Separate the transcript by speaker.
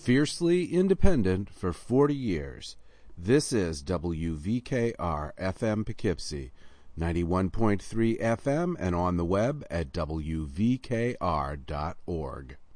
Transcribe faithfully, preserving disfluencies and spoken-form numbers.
Speaker 1: Fiercely independent for forty years. This is W V K R F M Poughkeepsie, ninety-one point three F M and on the web at W V K R dot org.